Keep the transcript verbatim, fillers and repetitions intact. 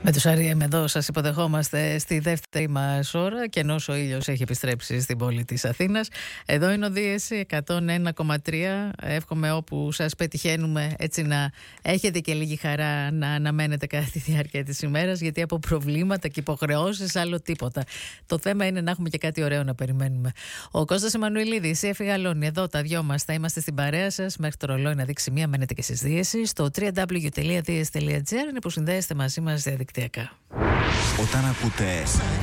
Με τους αρ εμ εδώ σας υποδεχόμαστε στη δεύτερη μας ώρα και ενώ ο ήλιος έχει επιστρέψει στην πόλη της Αθήνας. Εδώ είναι ο Δίεση εκατόν ένα κόμμα τρία. Εύχομαι όπου σας πετυχαίνουμε έτσι να έχετε και λίγη χαρά να αναμένετε κατά τη διάρκεια της ημέρας, γιατί από προβλήματα και υποχρεώσεις άλλο τίποτα. Το θέμα είναι να έχουμε και κάτι ωραίο να περιμένουμε. Ο Κώστας Εμμανουηλίδης, η Εφη Γαλώνη, εδώ τα δυο μας θα είμαστε στην παρέα σας μέχρι το ρολόι να δείξει μία. Μένετε και στις Δίεση στο double-u double-u double-u τελεία διεση τελεία τζι άρ, είναι που συνδέεστε μαζί μας διαδικτυακά. Όταν ακούτε